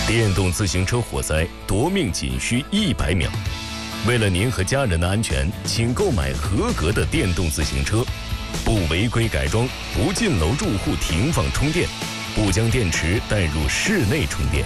电动自行车火灾夺命仅需100秒。为了您和家人的安全，请购买合格的电动自行车，不违规改装，不进楼住户停放充电，不将电池带入室内充电。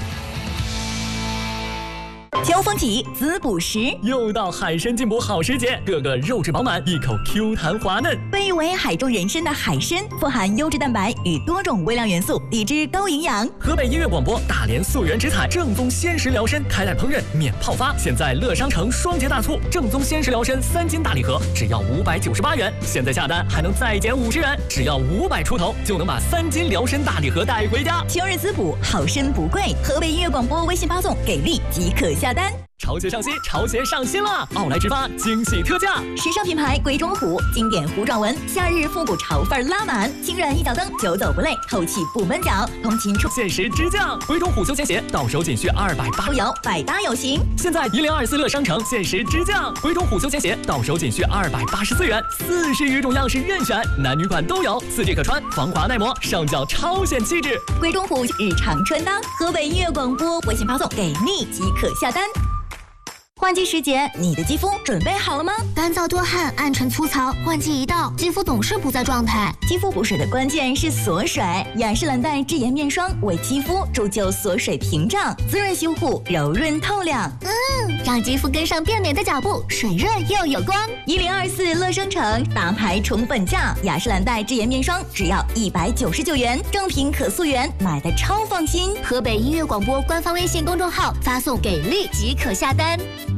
秋风起，滋补时， 又到海参进补好时节，个个肉质饱满，一口 Q 弹滑嫩。 被誉为海中人参的海参，富含优质蛋白与多种微量元素，抵制高营养。 河北音乐广播大连溯源直采正宗鲜食疗参，开袋烹饪免泡发。现在乐商城双节大促，正宗鲜食疗参3斤大礼盒只要598元，现在下单还能再减50元，只要500出头就能把3斤疗参大礼盒带回家。 秋日滋补，好参不贵。河北音乐广播微信发送给力即可下单。 潮鞋上新，潮鞋上新了！奥莱直发惊喜特价， 时尚品牌鬼冢虎经典糊状纹，夏日复古潮范拉满，轻软一脚蹬，久走不累，透气不闷脚，通勤出限时直降。鬼冢虎休闲鞋到手仅需280， 有百搭有型。 现在1024乐商城限时直降，鬼冢虎休闲鞋到手仅需284元，40余种样式任选，男女款都有，4G 可穿，防滑耐磨，上脚超显气质。 鬼冢虎日常穿搭，河北音乐广播微信发送给力即可下单。换季时节，你的肌肤准备好了吗？ 干燥多汗、暗沉粗糙，换季一到，肌肤总是不在状态。 肌肤补水的关键是锁水，雅诗兰黛智妍面霜为肌肤铸就锁水屏障，滋润修护，柔润透亮。 让肌肤跟上变美的脚步，水润又有光。 1024乐商城大牌宠粉价，雅诗兰黛智妍面霜只要199元，正品可溯源，买的超放心。 河北音乐广播官方微信公众号发送给力即可下单。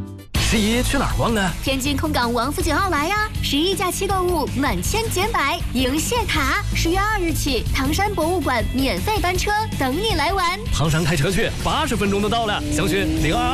11去哪儿逛呢？ 天津空港王府井奥莱呀！11假期购物满千减百，赢谢卡。10月2日起，唐山博物馆免费班车等你来玩。 唐山开车去，80分钟就到了。详询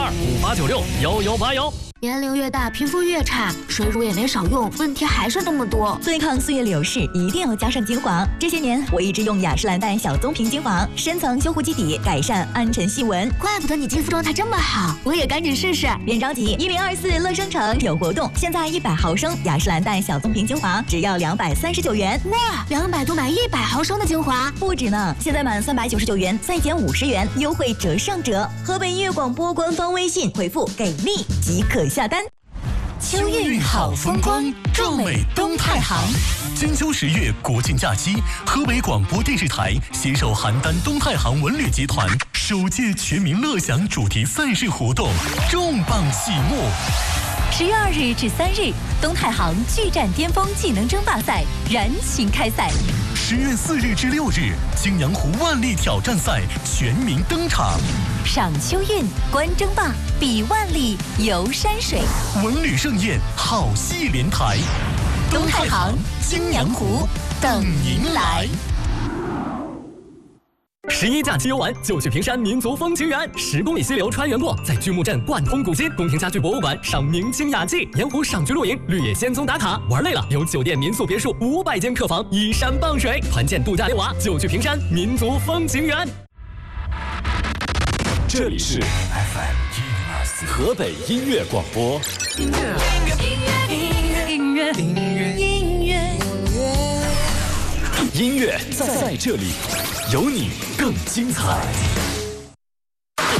02258961181。 年龄越大，皮肤越差，水乳也没少用，问题还是那么多。 对抗岁月流逝，一定要加上精华。这些年，我一直用雅诗兰黛小棕瓶精华，深层修护基底，改善暗沉细纹。 怪不得你肌肤状态这么好，我也赶紧试试。 别着急，1024乐商城有活动，现在100毫升雅诗兰黛小棕瓶精华只要239元。 哇，200多买100毫升的精华， 不止呢！现在满399元再减50元，优惠折上折。河北音乐广播官方微信回复给力即可下单。 秋韵好风光，壮美东太行。金秋10月国庆假期，河北广播电视台携手邯郸东太行文旅集团首届全民乐享主题赛事活动重磅启幕。 10月2日至3日，东太行巨战巅峰技能争霸赛燃情开赛。 10月4日至6日，泾阳湖万里挑战赛全民登场。 赏秋韵，观争霸，比万里，游山水， 文旅盛宴，好戏连台。 东太行，泾阳湖，等您来。 11假期游玩就去平山民族风情园，10公里溪流穿越过，在巨木镇贯通古今，宫廷家具博物馆赏明清雅迹，盐湖赏菊露营，绿野仙踪打卡。玩累了，有酒店民宿别墅500间客房，依山傍水，团建度假溜娃就去平山民族风情园。 这里是 FM 河北音乐广播。音乐在这里，有你更精彩。